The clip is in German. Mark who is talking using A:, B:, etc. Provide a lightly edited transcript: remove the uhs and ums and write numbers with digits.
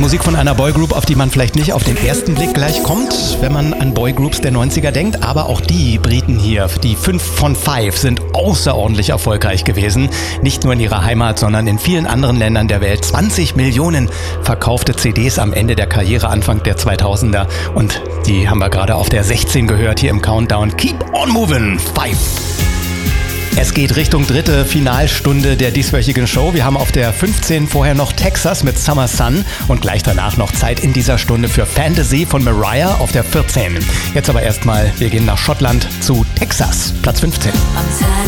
A: Musik von einer Boygroup, auf die man vielleicht nicht auf den ersten Blick gleich kommt, wenn man an Boygroups der 90er denkt. Aber auch die Briten hier, die 5 von 5, sind außerordentlich erfolgreich gewesen. Nicht nur in ihrer Heimat, sondern in vielen anderen Ländern der Welt. 20 Millionen verkaufte CDs am Ende der Karriere, Anfang der 2000er. Und die haben wir gerade auf der 16 gehört hier im Countdown. Keep on moving, 5. Es geht Richtung dritte Finalstunde der dieswöchigen Show. Wir haben auf der 15 vorher noch Texas mit Summer Sun und gleich danach noch Zeit in dieser Stunde für Fantasy von Mariah auf der 14. Jetzt aber erstmal, wir gehen nach Schottland zu Texas, Platz 15.